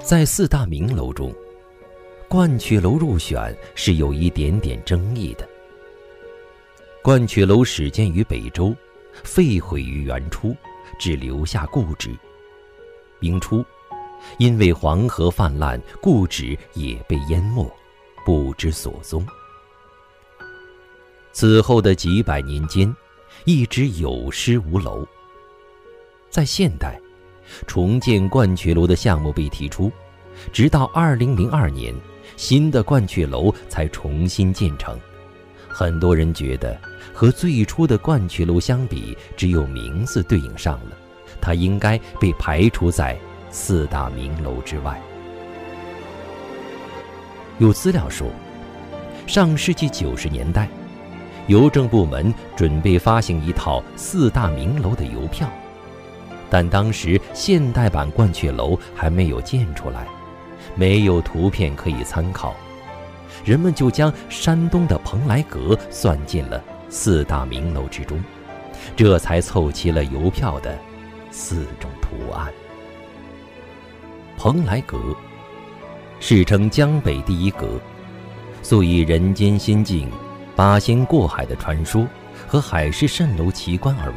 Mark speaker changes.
Speaker 1: 在四大名楼中，鹳雀楼入选是有一点点争议的。鹳雀楼始建于北周，废毁于元初，只留下故址。明初，因为黄河泛滥，故址也被淹没，不知所踪。此后的几百年间，一直有失无楼。在现代，重建鹳雀楼的项目被提出，直到2002年，新的鹳雀楼才重新建成。很多人觉得和最初的鹳雀楼相比，只有名字对应上了，它应该被排除在四大名楼之外。有资料说，上世纪90年代，邮政部门准备发行一套四大名楼的邮票，但当时现代版鹳雀楼还没有建出来，没有图片可以参考，人们就将山东的蓬莱阁算进了四大名楼之中，这才凑齐了邮票的4种图案。蓬莱阁世称江北第一阁，素以人间仙境、八仙过海的传说和海市蜃楼奇观而闻